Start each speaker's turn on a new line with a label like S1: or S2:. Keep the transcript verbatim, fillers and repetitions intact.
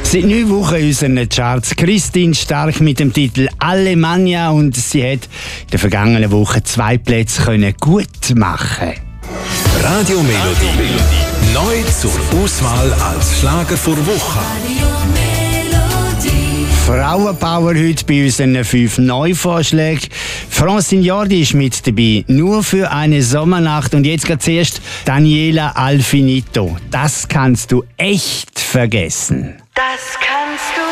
S1: Seit neun Wochen in unseren Charts Christine Stark mit dem Titel Alemannia und sie hat in der vergangenen Woche zwei Plätze können gut machen.
S2: Radio Melodie. Neu zur Auswahl als Schlager vor Woche.
S1: Frauenpower heute bei unseren fünf Neuvorschlägen. Francine Jordi ist mit dabei, nur für eine Sommernacht. Und jetzt geht zuerst Daniela Alfinito. Das kannst du echt vergessen.
S3: Das kannst du